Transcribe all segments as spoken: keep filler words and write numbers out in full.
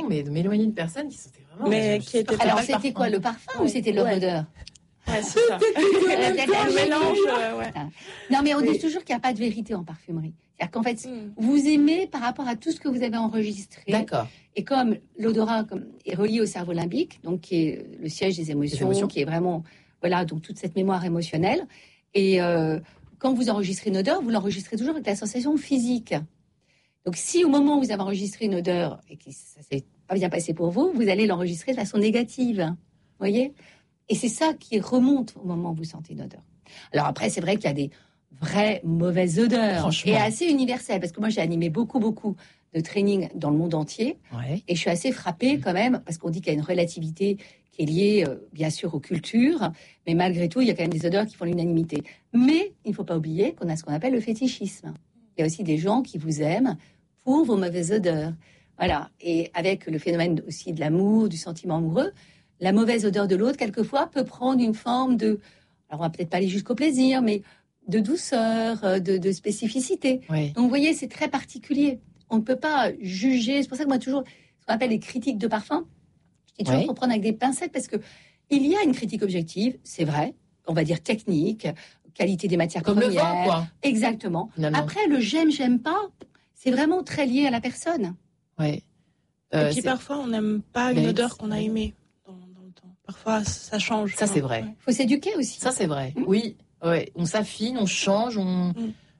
mais de m'éloigner de personnes qui sentaient vraiment. Mais qui étaient Alors, c'était quoi, le parfum, ouais, ou c'était leur ouais. odeur? Ouais, c'est ça. Le mélange, euh, ouais. Non, mais on oui. dit toujours qu'il n'y a pas de vérité en parfumerie. C'est-à-dire qu'en fait, mm. vous aimez par rapport à tout ce que vous avez enregistré. D'accord. Et comme l'odorat comme, est relié au cerveau limbique, donc qui est le siège des émotions, des émotions. Qui est vraiment, voilà, donc toute cette mémoire émotionnelle. Et euh, quand vous enregistrez une odeur, vous l'enregistrez toujours avec la sensation physique. Donc, si au moment où vous avez enregistré une odeur et que ça s'est pas bien passé pour vous, vous allez l'enregistrer de façon négative. Vous voyez ? Et c'est ça qui remonte au moment où vous sentez une odeur. Alors après, c'est vrai qu'il y a des vraies mauvaises odeurs. Et assez universelles. Parce que moi, j'ai animé beaucoup, beaucoup de training dans le monde entier. Ouais. Et je suis assez frappée quand même, parce qu'on dit qu'il y a une relativité qui est liée, euh, bien sûr, aux cultures. Mais malgré tout, il y a quand même des odeurs qui font l'unanimité. Mais il ne faut pas oublier qu'on a ce qu'on appelle le fétichisme. Il y a aussi des gens qui vous aiment pour vos mauvaises odeurs. Voilà. Et avec le phénomène aussi de l'amour, du sentiment amoureux, la mauvaise odeur de l'autre, quelquefois, peut prendre une forme de... Alors, on va peut-être pas aller jusqu'au plaisir, mais de douceur, de, de spécificité. Oui. Donc, vous voyez, c'est très particulier. On ne peut pas juger. C'est pour ça que moi, toujours, ce qu'on appelle les critiques de parfum, je dis toujours qu'il faut prendre avec des pincettes, parce que il y a une critique objective, c'est vrai, on va dire technique, qualité des matières Comme premières. Comme le vin, quoi. Exactement. Non, non. Après, le j'aime, j'aime pas, c'est vraiment très lié à la personne. Oui. Euh, Et puis, parfois, on n'aime pas une mais odeur qu'on a aimée. Parfois, ça change. Ça, c'est vrai. Il faut s'éduquer aussi. Ça, c'est vrai. Mmh. Oui, ouais. On s'affine, on change, on, mmh.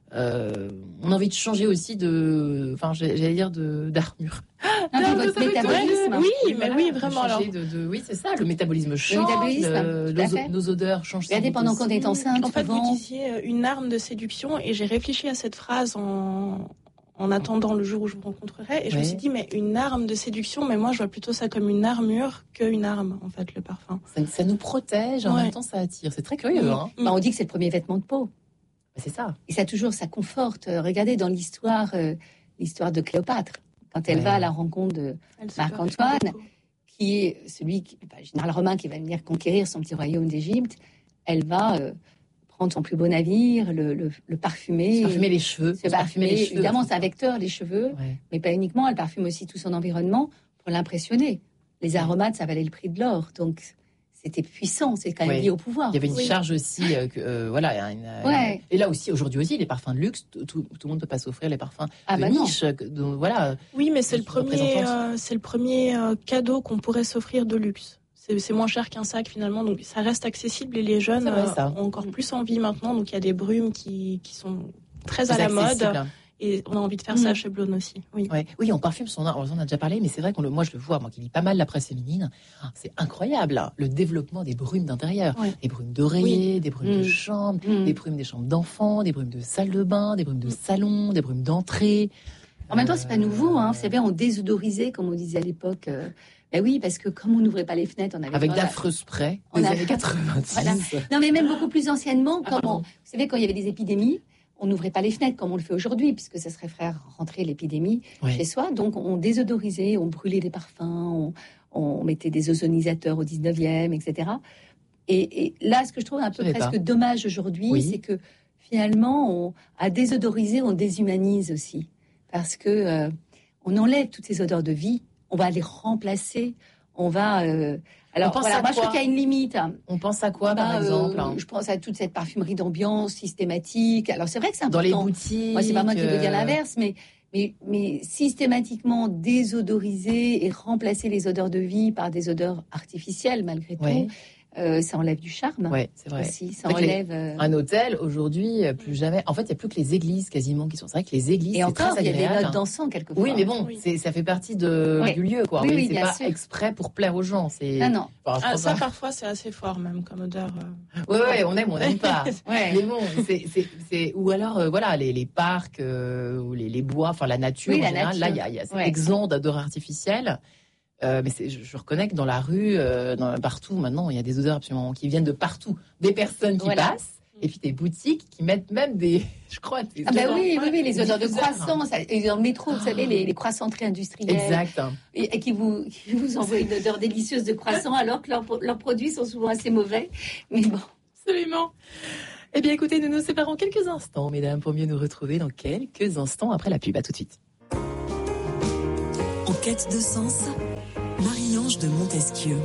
euh, on a envie de changer aussi de, enfin, j'allais dire de d'armure. Non, non, votre métabolisme. Oui, mais voilà, oui, vraiment. Alors, de, de, oui, c'est ça. Le métabolisme change. Le métabolisme, le, nos, nos odeurs changent. Regardez, pendant qu'on est enceinte, en fait, souvent... vous disiez une arme de séduction, et j'ai réfléchi à cette phrase en. en attendant le jour où je vous rencontrerai. Et je ouais. me suis dit, mais une arme de séduction, mais moi, je vois plutôt ça comme une armure qu'une arme, en fait, le parfum. Ça, ça nous protège, en ouais. même temps, ça attire. C'est très curieux, mmh. hein. Bah, on dit que c'est le premier vêtement de peau. C'est ça. Et ça, toujours, ça conforte. Regardez dans l'histoire, euh, l'histoire de Cléopâtre, quand elle ouais. va à la rencontre de Marc-Antoine, qui est celui, qui, bah, général romain, qui va venir conquérir son petit royaume d'Égypte. Elle va... Euh, prendre son plus beau navire, le, le, le parfumer. Se parfumer les cheveux. Se parfumer, les cheveux. Évidemment, c'est un vecteur, les cheveux. Ouais. Mais pas uniquement, elle parfume aussi tout son environnement pour l'impressionner. Les aromates, ça valait le prix de l'or. Donc, c'était puissant, c'est quand même ouais. lié au pouvoir. Il y avait une oui. charge aussi, euh, que, euh, voilà. Une, ouais. une... Et là aussi, aujourd'hui aussi, les parfums de luxe, tout, tout, tout le monde ne peut pas s'offrir les parfums ah de bah niche. Donc, voilà. Oui, mais c'est le premier, euh, c'est le premier euh, cadeau qu'on pourrait s'offrir de luxe. C'est, c'est moins cher qu'un sac finalement, donc ça reste accessible et les jeunes vrai, euh, ont encore plus envie maintenant. Donc il y a des brumes qui, qui sont très à la accessible. mode. Et on a envie de faire mmh. ça chez Blonde aussi. Oui, ouais. oui, on parfume son. On en a déjà parlé, mais c'est vrai qu'on le, moi je le vois, moi qui lis pas mal la presse féminine, c'est incroyable hein, le développement des brumes d'intérieur, ouais. des brumes d'oreiller, oui. des brumes mmh. de chambre, mmh. des brumes des chambres d'enfants, des brumes de salle de bain, des brumes de salon, des brumes d'entrée. En même temps, c'est pas nouveau. Hein. Vous savez, on désodorisait, comme on disait à l'époque. Euh... Ben oui, parce que comme on n'ouvrait pas les fenêtres, on avait avec d'affreux sprays des années quatre-vingt-dix. Voilà. Non, mais même beaucoup plus anciennement, ah, comme on... vous savez, quand il y avait des épidémies, on n'ouvrait pas les fenêtres comme on le fait aujourd'hui, puisque ça serait faire rentrer l'épidémie oui. chez soi. Donc, on désodorisait, on brûlait des parfums, on, on mettait des ozonisateurs au dix-neuvième, et cetera. Et, et là, ce que je trouve un peu je presque dommage aujourd'hui, oui. c'est que finalement, on, à désodoriser, on déshumanise aussi, parce que euh, on enlève toutes ces odeurs de vie. On va les remplacer. On va. Euh... Alors, on voilà, moi, je trouve qu'il y a une limite. On pense à quoi, bah, par exemple euh, Je pense à toute cette parfumerie d'ambiance systématique. Alors, c'est vrai que c'est important. Dans les boutiques. Moi, c'est pas moi qui veux dire l'inverse, mais, mais, mais systématiquement désodoriser et remplacer les odeurs de vie par des odeurs artificielles, malgré tout. Ouais. Euh, ça enlève du charme. Ouais, c'est vrai. Aussi, ça enlève. Les, un hôtel aujourd'hui, plus jamais. En fait, il n'y a plus que les églises quasiment qui sont. C'est vrai que les églises. Et c'est encore, très il y a agréable. des notes d'encens quelquefois. Oui, mais bon, oui. c'est, ça fait partie de, oui. du lieu, quoi. Oui, mais oui, c'est pas sûr. exprès pour plaire aux gens. C'est. Non, non. Enfin, ah, ça, pas... parfois, c'est assez fort même comme odeur. Euh... Ouais, ouais, on aime, on n'aime pas. ouais. Mais bon, c'est, c'est, c'est, ou alors, euh, voilà, les, les parcs euh, ou les, les bois, enfin la nature oui, en la général. nature. Là, il y a, il y a cet ouais. exempt d'odeurs artificielles. Euh, mais c'est, je, je reconnais que dans la rue, euh, dans, partout, maintenant, il y a des odeurs absolument qui viennent de partout. Des personnes qui voilà. passent, et puis des boutiques qui mettent même des, je crois, des ah bah oui, oui, oui, les odeurs de croissants. Ça, et dans le métro, vous savez, les, les croissanteries industrielles. Exact. Et, et qui vous, qui vous envoient une odeur délicieuse de croissant, alors que leurs, leurs produits sont souvent assez mauvais. Mais bon. Absolument. Eh bien, écoutez, nous nous séparons quelques instants, mesdames, pour mieux nous retrouver dans quelques instants après la pub. À tout de suite. quête de sens, Marie-Ange de Montesquieu.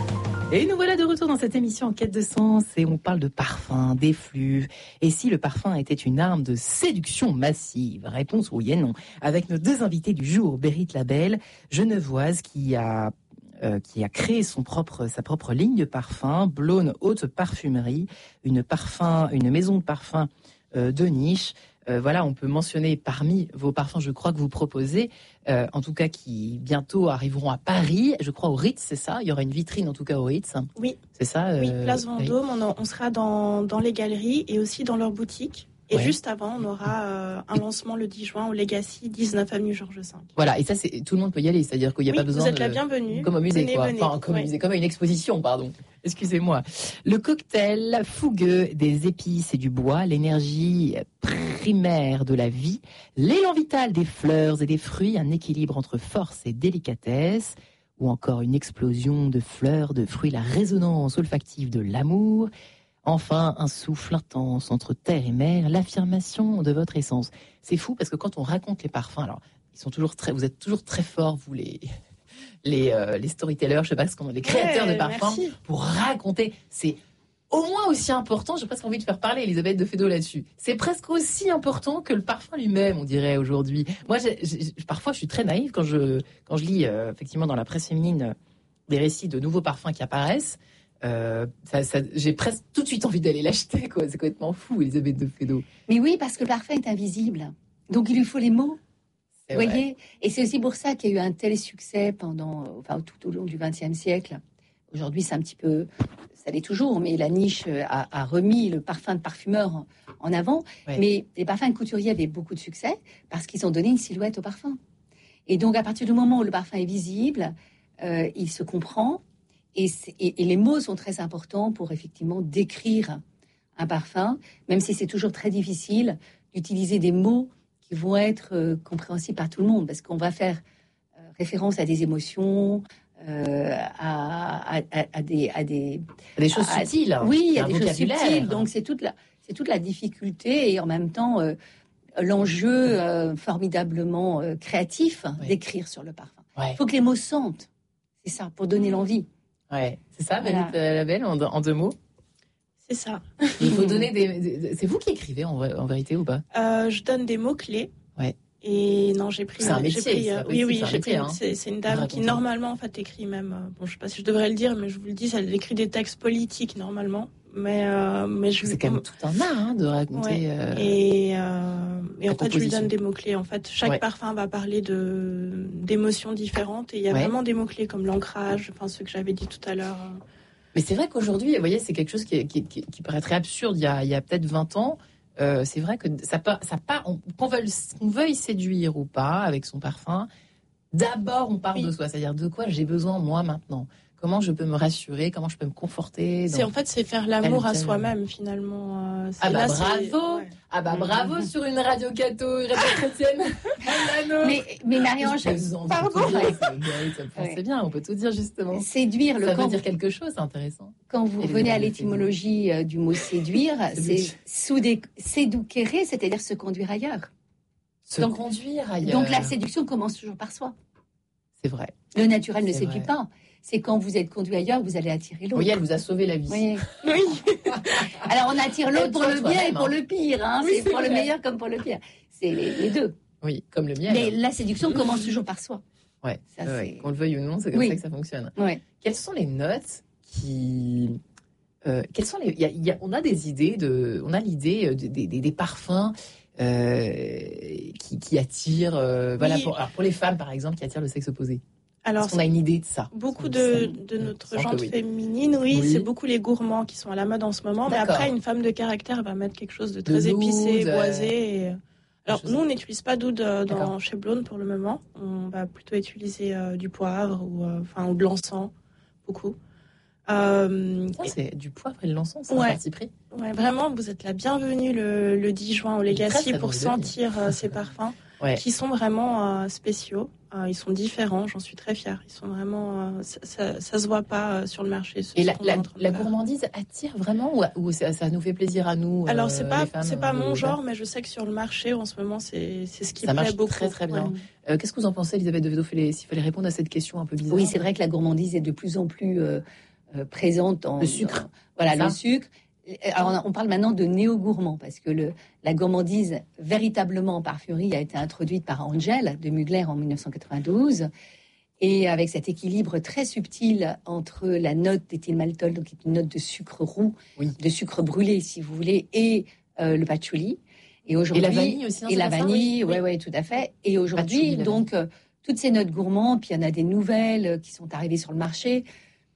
Et nous voilà de retour dans cette émission En quête de sens et on parle de parfum, d'effluves. Et si le parfum était une arme de séduction massive? Réponse oui et non. Avec nos deux invités du jour, Berit Labelle, genevoise qui a euh, qui a créé son propre sa propre ligne de parfum, Blône Haute Parfumerie, une parfum, une maison de parfum euh, de niche. Euh, voilà, on peut mentionner parmi vos parfums, je crois que vous proposez, euh, en tout cas qui bientôt arriveront à Paris, je crois au Ritz, c'est ça? Il y aura une vitrine en tout cas au Ritz. Oui. C'est ça euh, Oui, Place Vendôme, oui. on, on sera dans, dans les galeries et aussi dans leurs boutiques. Et ouais. juste avant, on aura euh, un lancement le dix juin au Legacy, dix-neuf avenue Georges cinq. Voilà, et ça, c'est tout le monde peut y aller, c'est-à-dire qu'il n'y a oui, pas besoin vous êtes de... la bienvenue. Comme au musée, venez, quoi. Venez. Enfin, comme, ouais. au musée, comme à une exposition, pardon. Excusez-moi. Le cocktail fougueux des épices et du bois, l'énergie primaire de la vie, l'élan vital des fleurs et des fruits, un équilibre entre force et délicatesse, ou encore une explosion de fleurs, de fruits, la résonance olfactive de l'amour. Enfin, un souffle intense entre terre et mer, l'affirmation de votre essence. C'est fou parce que quand on raconte les parfums, alors ils sont toujours très, vous êtes toujours très forts, vous les les, euh, les storytellers, je sais pas ce qu'on, les créateurs ouais, de parfums, merci. Pour raconter. C'est au moins aussi important. J'ai presque envie de faire parler Elisabeth de Fédot là-dessus. C'est presque aussi important que le parfum lui-même, on dirait aujourd'hui. Moi, j'ai, j'ai, parfois, je suis très naïve quand je quand je lis euh, effectivement dans la presse féminine euh, des récits de nouveaux parfums qui apparaissent. Euh, ça, ça, j'ai presque tout de suite envie d'aller l'acheter, quoi. C'est complètement fou, Elisabeth de Fédot. Mais oui, parce que le parfum est invisible. Donc il lui faut les mots. Vous voyez ? Et c'est aussi pour ça qu'il y a eu un tel succès pendant, enfin, tout au long du vingtième siècle. Aujourd'hui, c'est un petit peu, ça l'est toujours, mais la niche a, a remis le parfum de parfumeur en avant. Ouais. Mais les parfums de couturiers avaient beaucoup de succès parce qu'ils ont donné une silhouette au parfum. Et donc, à partir du moment où le parfum est visible, euh, il se comprend. Et, et, et les mots sont très importants pour effectivement décrire un parfum, même si c'est toujours très difficile d'utiliser des mots qui vont être euh, compréhensibles par tout le monde, parce qu'on va faire euh, référence à des émotions, euh, à, à, à, à des, à des, des choses à, subtiles. À, oui, à des choses subtiles. Donc c'est toute la, c'est toute la difficulté et en même temps euh, l'enjeu euh, formidablement euh, créatif oui. d'écrire sur le parfum. Il ouais. faut que les mots sentent. C'est ça, pour donner l'envie. Ouais, c'est ça, Berit voilà. Labelle, en, en deux mots. C'est ça. Il faut donner des, des. C'est vous qui écrivez en, en vérité ou pas? euh, Je donne des mots clés. Ouais. Et non, j'ai pris. C'est un métier. J'ai pris, c'est euh, un oui, oui, c'est j'ai métier, pris. Hein. C'est, c'est une dame qui normalement en fait écrit même. Euh, bon, je sais pas si je devrais le dire, mais je vous le dis, elle écrit des textes politiques normalement. Mais euh, mais je. C'est quand même tout un art hein, de raconter. Ouais. Euh, et euh, et en fait, je lui donne des mots clés. En fait, chaque ouais. parfum va parler de d'émotions différentes et il y a ouais. vraiment des mots clés comme l'ancrage, enfin ceux que j'avais dit tout à l'heure. Mais c'est vrai qu'aujourd'hui, vous voyez, c'est quelque chose qui, qui, qui, qui paraîtrait absurde il y a, il y a peut-être vingt ans. Euh, c'est vrai que ça part, ça part, on, qu'on, veuille, qu'on veuille séduire ou pas avec son parfum, d'abord on parle oui. de soi, c'est-à-dire de quoi j'ai besoin moi maintenant. Comment je peux me rassurer, comment je peux me conforter. C'est en fait, c'est faire l'amour à soi-même finalement. Ah bah là, bravo, ouais. ah bah bravo mmh. sur une radio catho, une radio chrétienne. mais mais Marie-Ange, pardon. C'est bien, on peut tout dire justement. Séduire, le ça veut dire quelque chose, c'est intéressant. Quand vous revenez à l'étymologie euh, du mot séduire, c'est séduquere, c'est-à-dire se conduire ailleurs. Se donc, conduire ailleurs. Donc la séduction commence toujours par soi. C'est vrai. Le naturel ne séduit pas. C'est quand vous êtes conduit ailleurs, vous allez attirer l'autre. Oui, elle vous a sauvé la vie. Oui. oui. Alors, on attire l'autre pour le bien et pour le pire. Hein. Oui, c'est, c'est pour vrai. Le meilleur comme pour le pire. C'est les, les deux. Oui, comme le miel. Mais la séduction commence toujours par soi. Ouais. Ça, ouais. Qu'on le veuille ou non, c'est comme oui. ça que ça fonctionne. Ouais. Quelles sont les notes qui... Euh, quelles sont les... Il y a, il y a, on a des idées, de... on a l'idée des, des, des parfums... Euh, qui, qui attirent... Euh, oui. Voilà, pour, alors pour les femmes, par exemple, qui attirent le sexe opposé. Alors, est-ce qu'on a une idée de ça? Beaucoup de, de notre gente oui. féminine, oui, oui, c'est beaucoup les gourmands qui sont à la mode en ce moment. D'accord. Mais après, une femme de caractère va mettre quelque chose de très de épicé, boisé. Et... Alors, nous, on n'utilise pas d'oud dans, chez Blône pour le moment. On va plutôt utiliser euh, du poivre ou, euh, enfin, ou de l'encens, beaucoup. Euh, oh, c'est du poivre et de l'encens, c'est ouais. un parti pris. Ouais, vraiment, vous êtes la bienvenue le, le dix juin au Legacy pour sentir euh, ces parfums. ouais. qui sont vraiment euh, spéciaux. Euh, ils sont différents, j'en suis très fière. Ils sont vraiment, euh, ça, ça, ça se voit pas euh, sur le marché. Et la, la, la gourmandise attire vraiment ou, ou ça, ça nous fait plaisir à nous? Alors euh, c'est pas, femmes, c'est pas de, mon de... genre, mais je sais que sur le marché en ce moment, c'est, c'est ce qui ça plaît marche beaucoup. Très très bien. Ouais. Euh, qu'est-ce que vous en pensez, Elisabeth de Vedo, s'il fallait répondre à cette question un peu bizarre? Oui, c'est vrai que la gourmandise est de plus en plus euh, euh, présente dans le sucre. Dans, voilà, le sucre. Alors, on parle maintenant de néo-gourmand, parce que le, la gourmandise véritablement en parfumerie a été introduite par Angel de Mugler en dix-neuf cent quatre-vingt-douze, et avec cet équilibre très subtil entre la note d'éthylmaltol, donc qui est une note de sucre roux, oui. de sucre brûlé, si vous voulez, et euh, le patchouli. Et aujourd'hui, et la vanille aussi. Non, et la vanille, ça, oui, ouais, oui. ouais, tout à fait. Et aujourd'hui, donc, euh, toutes ces notes gourmandes, puis il y en a des nouvelles qui sont arrivées sur le marché.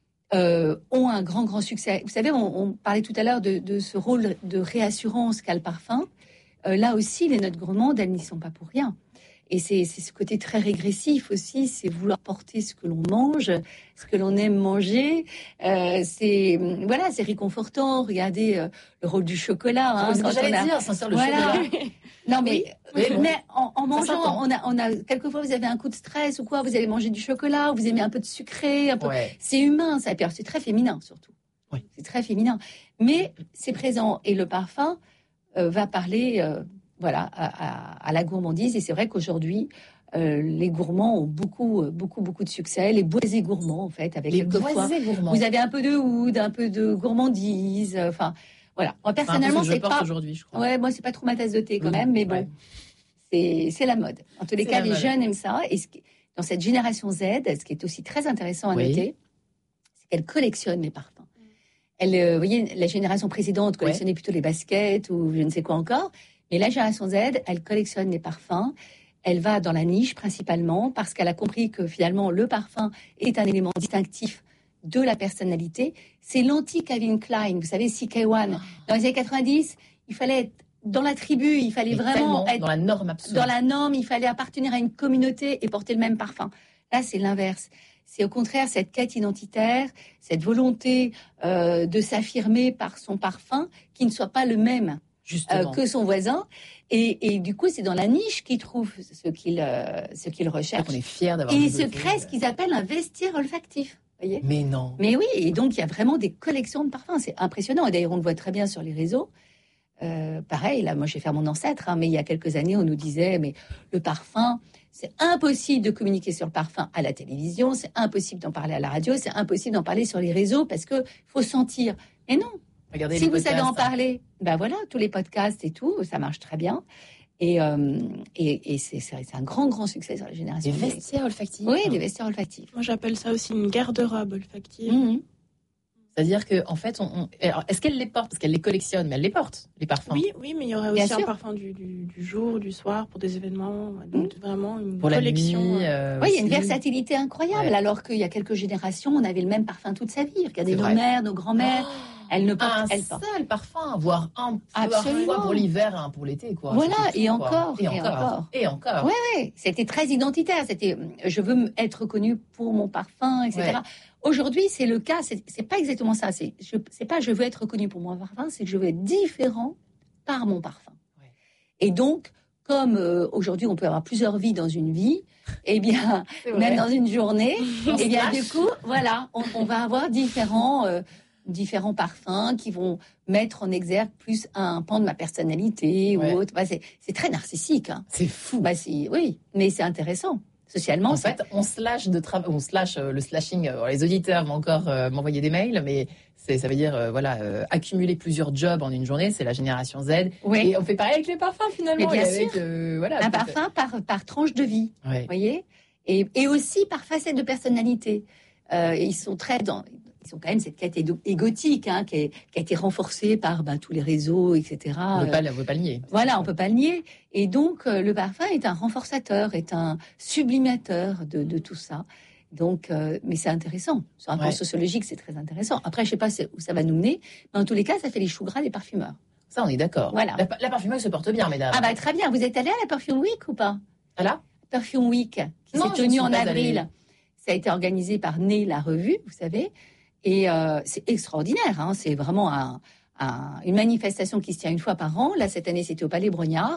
Euh, ont un grand, grand succès. Vous savez, on, on parlait tout à l'heure de, de ce rôle de réassurance qu'a le parfum. Euh, là aussi, les notes gourmandes, elles n'y sont pas pour rien. Et c'est, c'est ce côté très régressif aussi, c'est vouloir porter ce que l'on mange, ce que l'on aime manger. Euh, c'est voilà, c'est réconfortant. Regardez euh, le rôle du chocolat. Hein, c'est ce que j'allais a... dire, sincère le voilà. chocolat. Non mais, oui, mais, mais en, en mangeant, on a, on a quelquefois vous avez un coup de stress ou quoi, vous allez manger du chocolat, vous aimez un peu de sucré, un peu. Ouais. C'est humain, ça. C'est très féminin surtout. Oui. C'est très féminin, mais c'est présent et le parfum euh, va parler. Euh, Voilà, à, à, à la gourmandise. Et c'est vrai qu'aujourd'hui, euh, les gourmands ont beaucoup, beaucoup, beaucoup de succès. Les boisés gourmands, en fait, avec les boisés gourmands. Vous avez un peu de oud, un peu de gourmandise. Enfin, voilà. Moi, personnellement, c'est, c'est pas. Aujourd'hui, je crois. Ouais, moi, c'est pas trop ma tasse de thé quand oui, même, mais bon, ouais. c'est, c'est la mode. En tous les c'est cas, les mode. Jeunes aiment ça. Et ce qui, dans cette génération Z, ce qui est aussi très intéressant à oui. noter, c'est qu'elle collectionne les parfums. Elle, euh, vous voyez, la génération précédente collectionnait ouais. plutôt les baskets ou je ne sais quoi encore. Mais la génération Z, elle collectionne les parfums. Elle va dans la niche principalement parce qu'elle a compris que finalement le parfum est un élément distinctif de la personnalité. C'est l'anti-Calvin Klein, vous savez, C K un. Dans les années quatre-vingt-dix, il fallait être dans la tribu, il fallait Mais vraiment être dans la norme absolue. Dans la norme, il fallait appartenir à une communauté et porter le même parfum. Là, c'est l'inverse. C'est au contraire cette quête identitaire, cette volonté euh, de s'affirmer par son parfum qui ne soit pas le même. Euh, que son voisin, et, et du coup c'est dans la niche qu'il trouve ce qu'il euh, ce qu'il recherche. On est fiers d'avoir. Et il se crée ce qu'ils appellent un vestiaire olfactif. Voyez. Mais non. Mais oui, et donc il y a vraiment des collections de parfums, c'est impressionnant. Et d'ailleurs on le voit très bien sur les réseaux. Euh, pareil, là, moi j'ai fait mon ancêtre, hein, mais il y a quelques années on nous disait mais le parfum, c'est impossible de communiquer sur le parfum à la télévision, c'est impossible d'en parler à la radio, c'est impossible d'en parler sur les réseaux parce que faut sentir. Mais non. Regardez si vous podcasts, savez en hein. parler, ben voilà, tous les podcasts et tout, ça marche très bien. Et, euh, et, et c'est, c'est un grand, grand succès sur la génération. Des vestiaires olfactifs. Oui, des vestiaires olfactifs. Moi, j'appelle ça aussi une garde-robe olfactive. Mmh. C'est-à-dire qu'en en fait, on, on... Alors, est-ce qu'elle les porte? Parce qu'elle les collectionne, mais elle les porte, les parfums. Oui, oui, mais il y aurait aussi un parfum du, du, du jour, du soir, pour des événements. Donc, mmh. vraiment une pour collection. La nuit, euh, oui, il y a une versatilité incroyable. Ouais. Alors qu'il y a quelques générations, on avait le même parfum toute sa vie. Regardez nos mères, nos grands-mères. Oh Elle ne porte, un elle porte. seul parfum, voire un fois pour l'hiver, un pour l'été, quoi. Voilà, tout, et, encore, et, et encore, encore, et encore. Oui, oui, c'était très identitaire. C'était, je veux être reconnue pour mon parfum, et cetera. Ouais. Aujourd'hui, c'est le cas. C'est, c'est pas exactement ça. C'est, je, c'est pas je veux être reconnue pour mon parfum, c'est que je veux être différent par mon parfum. Ouais. Et donc, comme euh, aujourd'hui, on peut avoir plusieurs vies dans une vie. Eh bien, même dans une journée, eh bien, du coup, voilà, on, on va avoir différents. Euh, différents parfums qui vont mettre en exergue plus un pan de ma personnalité ouais. ou autre. Bah, c'est, c'est très narcissique. Hein. C'est fou. Bah, c'est, oui, mais c'est intéressant. Socialement, en ça... fait, on slash de travail, on slash euh, le slashing. Euh, les auditeurs vont encore euh, m'envoyer des mails, mais c'est, ça veut dire euh, voilà euh, accumuler plusieurs jobs en une journée. C'est la génération Z. Oui. Et on fait pareil avec les parfums finalement. Mais bien et avec, sûr. Euh, voilà, un parfum par par tranche de vie. Ouais. Vous voyez. Et, et aussi par facette de personnalité. Euh, ils sont très dans. Ils ont quand même cette quête égotique hein, qui, est, qui a été renforcée par bah, tous les réseaux, et cetera. On ne peut, peut pas le nier. Voilà, on ne peut pas le nier. Et donc, euh, le parfum est un renforçateur, est un sublimateur de, de tout ça. Donc, euh, mais c'est intéressant. Sur un plan ouais. sociologique, c'est très intéressant. Après, je ne sais pas où ça va nous mener, mais en tous les cas, ça fait les choux gras des parfumeurs. Ça, on est d'accord. Voilà. La, la parfumeuse se porte bien, mesdames. Ah bah très bien. Vous êtes allés à la Perfume Week ou pas? À la Perfume Week, qui non, s'est tenue en avril. Allée. Ça a été organisé par Né, la revue, vous savez. Et euh, c'est extraordinaire, hein. C'est vraiment un, un, une manifestation qui se tient une fois par an. Là, cette année, c'était au Palais Brognard.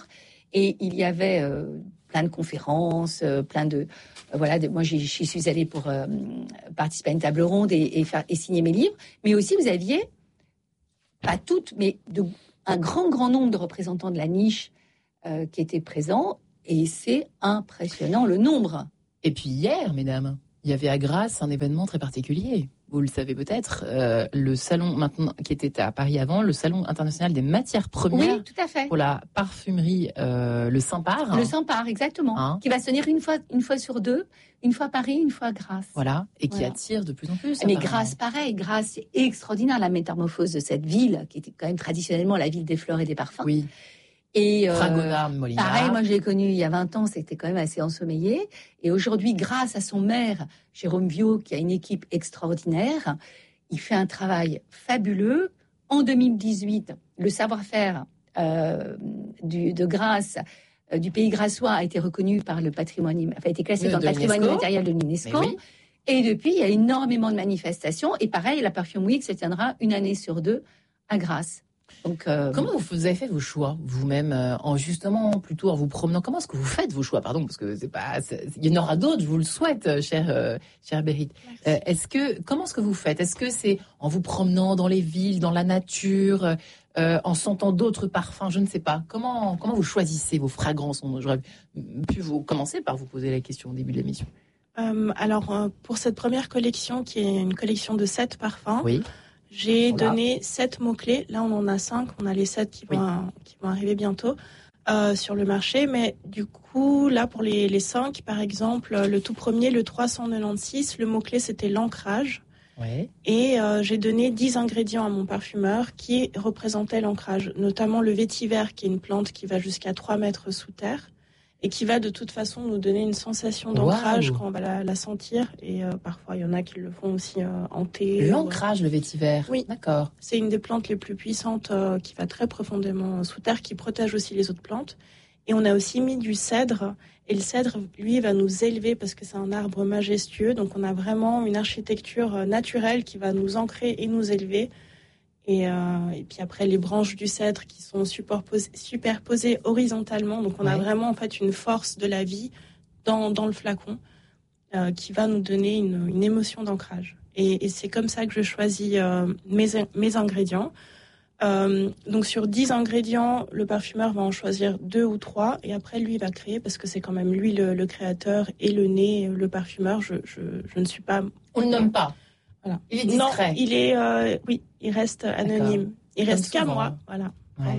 Et il y avait euh, plein de conférences, euh, plein de... Euh, voilà, de, moi, j'y, j'y suis allée pour euh, participer à une table ronde et, et, faire, et signer mes livres. Mais aussi, vous aviez, pas toutes, mais de, un grand, grand nombre de représentants de la niche euh, qui étaient présents. Et c'est impressionnant, le nombre. Et puis hier, mesdames, il y avait à Grasse un événement très particulier. Vous le savez peut-être, euh, le salon maintenant qui était à Paris avant, le salon international des matières premières. Oui, tout à fait. Pour la parfumerie, euh, le Saint-Par. Le Saint-Par, exactement. Hein, qui va se tenir une fois, une fois sur deux, une fois à Paris, une fois à Grasse. Voilà, et qui voilà. attire de plus en plus. Mais Grasse, pareil, Grasse, c'est extraordinaire la métamorphose de cette ville qui était quand même traditionnellement la ville des fleurs et des parfums. Oui. Et euh, Fragonard, Molinard. Pareil, moi je l'ai connu il y a vingt ans, c'était quand même assez ensommeillé. Et aujourd'hui, grâce à son maire, Jérôme Viau, qui a une équipe extraordinaire, il fait un travail fabuleux. En deux mille dix-huit, le savoir-faire euh, du, de Grasse, euh, du pays grassois, a été reconnu par le patrimoine, enfin, a été classé de dans le patrimoine l'UNESCO. immatériel de l'UNESCO. Oui. Et depuis, il y a énormément de manifestations. Et pareil, la Perfume Week se tiendra une année sur deux à Grasse. Donc, euh... comment vous avez fait vos choix vous-même, euh, en justement plutôt en vous promenant? Comment est-ce que vous faites vos choix? Pardon, parce que c'est pas, c'est, il y en aura d'autres. Je vous le souhaite, chère, euh, chère Bérit. Euh, est-ce que comment est-ce que vous faites? Est-ce que c'est en vous promenant dans les villes, dans la nature, euh, en sentant d'autres parfums? Je ne sais pas. Comment comment vous choisissez vos fragrances? J'aurais pu vous commencer par vous poser la question au début de l'émission. Euh, alors euh, pour cette première collection, qui est une collection de sept parfums. Oui. J'ai voilà. donné sept mots-clés. Là, on en a cinq. On a les sept qui, oui. vont, qui vont arriver bientôt euh, sur le marché. Mais du coup, là, pour les, les cinq, par exemple, le tout premier, le trois cent quatre-vingt-seize, le mot-clé, c'était l'ancrage. Ouais. Et euh, j'ai donné dix ingrédients à mon parfumeur qui représentaient l'ancrage, notamment le vétiver, qui est une plante qui va jusqu'à trois mètres sous terre et qui va de toute façon nous donner une sensation d'ancrage wow. quand on va la, la sentir. Et euh, parfois, il y en a qui le font aussi euh, en thé. L'ancrage, ou... le vétiver. Oui, d'accord. C'est une des plantes les plus puissantes euh, qui va très profondément sous terre, qui protège aussi les autres plantes. Et on a aussi mis du cèdre. Et le cèdre, lui, va nous élever parce que c'est un arbre majestueux. Donc, on a vraiment une architecture naturelle qui va nous ancrer et nous élever. Et, euh, et puis après, les branches du cèdre qui sont superposées, superposées horizontalement. Donc, on ouais. a vraiment en fait une force de la vie dans, dans le flacon euh, qui va nous donner une, une émotion d'ancrage. Et, et c'est comme ça que je choisis euh, mes, mes ingrédients. Euh, donc, sur dix ingrédients, le parfumeur va en choisir deux ou trois. Et après, lui, il va créer parce que c'est quand même lui le, le créateur et le nez, le parfumeur. Je, je, je ne suis pas... On ne nomme pas. Voilà. Il est discret. Non, il est, euh, oui, il reste anonyme. D'accord. Il Comme reste qu'à souvent. moi, voilà. Ouais.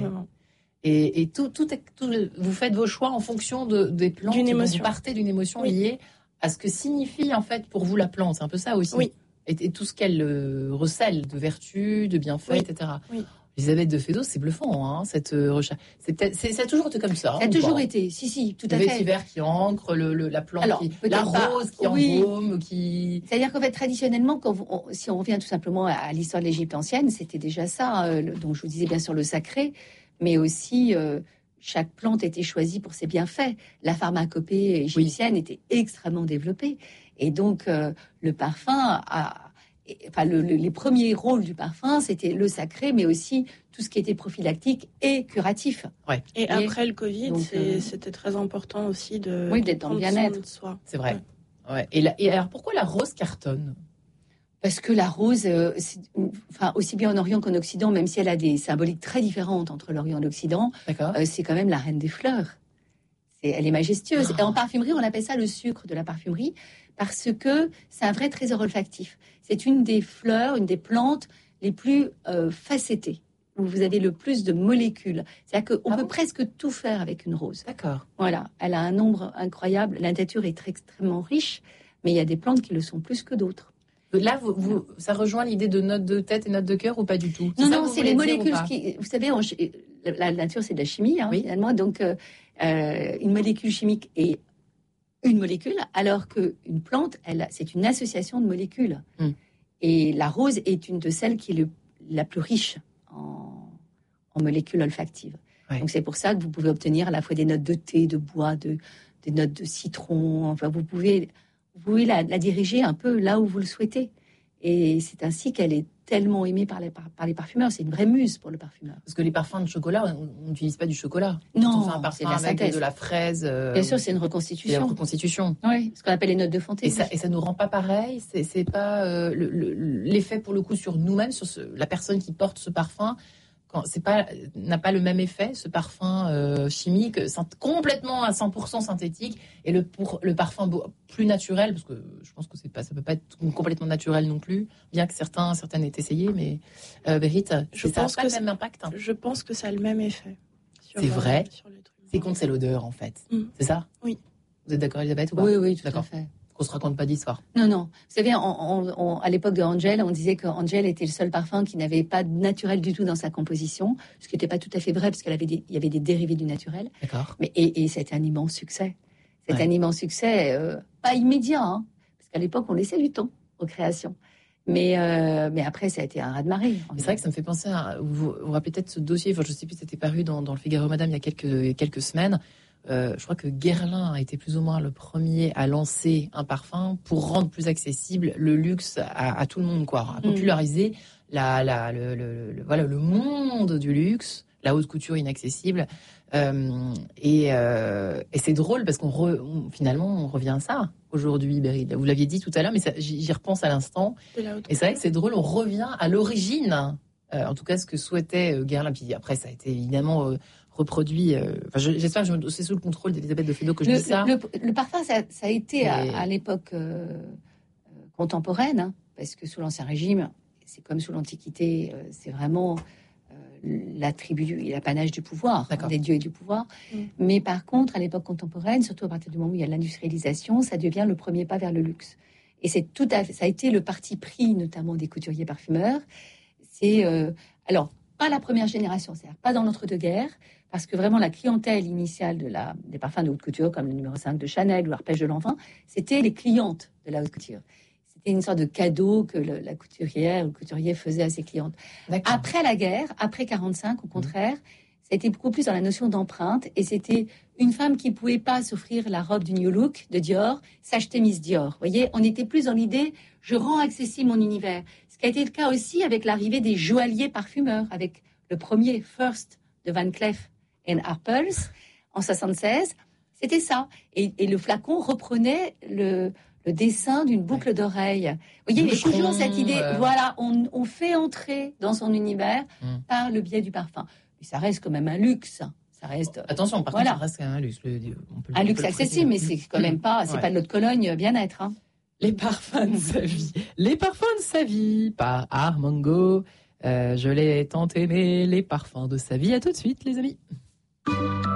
Et, et tout, tout, est, tout, vous faites vos choix en fonction de, des plantes. D'une émotion. Vous partez d'une émotion oui. liée à ce que signifie en fait pour vous la plante. C'est un peu ça aussi. Oui. Et, et tout ce qu'elle euh, recèle de vertus, de bienfaits, oui. et cetera. Oui. Elisabeth de Fédos, c'est bluffant, hein, cette euh, recherche. C'est peut-être, c'est, ça a toujours été comme ça. Ça a toujours pas. été, si, si, tout le à fait. Le vétiver qui ancre, le, le, la plante, Alors, qui, la rose qui oui. embaume, qui... C'est-à-dire qu'en fait, traditionnellement, quand vous, on, si on revient tout simplement à, à l'histoire de l'Égypte ancienne, c'était déjà ça, euh, le, dont je vous disais bien sûr le sacré, mais aussi euh, chaque plante était choisie pour ses bienfaits. La pharmacopée égyptienne oui. était extrêmement développée. Et donc, euh, le parfum a... Enfin, le, le, les premiers rôles du parfum, c'était le sacré, mais aussi tout ce qui était prophylactique et curatif. Ouais. Et, et après le Covid, donc, c'est, euh, c'était très important aussi de, oui, d'être dans le bien-être. De soi. C'est vrai. Ouais. Ouais. Et, la, et alors, pourquoi la rose cartonne? Parce que la rose, euh, c'est, enfin, aussi bien en Orient qu'en Occident, même si elle a des symboliques très différentes entre l'Orient et l'Occident, euh, c'est quand même la reine des fleurs. C'est, elle est majestueuse. Ah. Et en parfumerie, on appelle ça le sucre de la parfumerie, parce que c'est un vrai trésor olfactif. C'est une des fleurs, une des plantes les plus euh, facettées, où vous avez le plus de molécules. C'est-à-dire qu'on ah peut bon presque tout faire avec une rose. D'accord. Voilà, elle a un nombre incroyable. La nature est très, extrêmement riche, mais il y a des plantes qui le sont plus que d'autres. Là, vous, vous, ça rejoint l'idée de notes de tête et notes de cœur ou pas du tout? Non, non, c'est les molécules qui... Vous savez, en, la, la nature, c'est de la chimie, hein, oui. finalement. Donc, euh, euh, une molécule chimique est une molécule, alors qu'une plante, elle, c'est une association de molécules. Mm. Et la rose est une de celles qui est le, la plus riche en, en molécules olfactives. Ouais. Donc c'est pour ça que vous pouvez obtenir à la fois des notes de thé, de bois, de, des notes de citron. Enfin, vous pouvez, vous pouvez la, la diriger un peu là où vous le souhaitez. Et c'est ainsi qu'elle est tellement aimée par les, par, par les parfumeurs. C'est une vraie muse pour le parfumeur. Parce que les parfums de chocolat, on n'utilise pas du chocolat. Non, on fait un parfum avec synthèse. De la fraise. Euh, Bien sûr, c'est une reconstitution. C'est une reconstitution. Oui, ce qu'on appelle les notes de Fontaine. Et ça, et ça nous rend pas pareil. C'est, c'est pas euh, le, le, l'effet pour le coup sur nous-mêmes, sur ce, la personne qui porte ce parfum. Quand c'est pas, n'a pas le même effet, ce parfum euh, chimique, complètement à cent pour cent synthétique, et le, pour, le parfum plus naturel, parce que je pense que c'est pas, ça peut pas être complètement naturel non plus, bien que certains, certaines aient essayé, mais euh, Berit, je ça pense n'a pas que le même impact. Hein. Je pense que ça a le même effet. Sur, c'est vrai. Sur le truc. C'est contre c'est l'odeur en fait. Mm. C'est ça? Oui. Vous êtes d'accord, Elisabeth, ou pas? Oui, oui, tout d'accord. à fait. Qu'on se raconte pas d'histoire. Non, non. Vous savez, on, on, on, à l'époque de Angel, on disait que Angel était le seul parfum qui n'avait pas de naturel du tout dans sa composition, ce qui n'était pas tout à fait vrai, parce qu'il y avait des dérivés du naturel. D'accord. Mais, et, et c'était un immense succès. C'était ouais. un immense succès, euh, pas immédiat, hein, parce qu'à l'époque, on laissait du temps aux créations. Mais, euh, mais après, ça a été un raz-de-marée. C'est vrai que ça me fait penser à... Vous vous rappelez peut-être ce dossier, enfin, je ne sais plus, c'était paru dans, dans le Figaro Madame il y a quelques, quelques semaines. Euh, je crois que Guerlain a été plus ou moins le premier à lancer un parfum pour rendre plus accessible le luxe à, à tout le monde, quoi, à populariser mmh. la, la, le, le, le, voilà, le monde du luxe, la haute couture inaccessible. Euh, et, euh, et c'est drôle parce qu'on re, on, finalement on revient à ça aujourd'hui, Beryl. Vous l'aviez dit tout à l'heure, mais ça, j'y, j'y repense à l'instant. Et c'est vrai que c'est drôle, on revient à l'origine, euh, en tout cas ce que souhaitait euh, Guerlain. Puis après, ça a été évidemment euh, reproduit. Euh, enfin, je, j'espère que je, c'est sous le contrôle d'Elisabeth de Fédot que je le, dis ça. Le, le parfum, ça, ça a été à, à l'époque euh, contemporaine, hein, parce que sous l'Ancien Régime, c'est comme sous l'Antiquité, euh, c'est vraiment euh, l'attribut et l'apanage du pouvoir, hein, des dieux et du pouvoir. Mmh. Mais par contre, à l'époque contemporaine, surtout à partir du moment où il y a l'industrialisation, ça devient le premier pas vers le luxe. Et c'est tout à fait, ça a été le parti pris, notamment des couturiers parfumeurs. C'est euh, alors pas la première génération, c'est-à-dire pas dans l'entre-deux-guerres, parce que vraiment la clientèle initiale de la, des parfums de haute couture, comme le numéro cinq de Chanel ou l'Arpège de Lanvin, c'était les clientes de la haute couture. C'était une sorte de cadeau que le, la couturière ou le couturier faisait à ses clientes. D'accord. Après la guerre, après quarante-cinq, au contraire, ça a été beaucoup plus dans la notion d'empreinte, et c'était une femme qui ne pouvait pas s'offrir la robe du New Look de Dior, s'acheter Miss Dior. Vous voyez, on était plus dans l'idée, je rends accessible mon univers. Ce qui a été le cas aussi avec l'arrivée des joailliers parfumeurs, avec le premier First de Van Cleef and Arpels en soixante-seize. C'était ça. Et, et le flacon reprenait le, le dessin d'une boucle ouais. d'oreille. Vous voyez, il y a toujours cette idée, euh... voilà, on, on fait entrer dans son univers mmh. par le biais du parfum. Mais ça reste quand même un luxe. Ça reste. Bon, attention, par voilà. contre, ça reste quand même un luxe. Le, on peut, un luxe accessible, mais c'est quand même pas, c'est ouais. pas de l'eau de Cologne bien-être. Hein. Les parfums de sa vie. Les parfums de sa vie par Armango. Euh, je l'ai tant aimé, les parfums de sa vie. À tout de suite, les amis.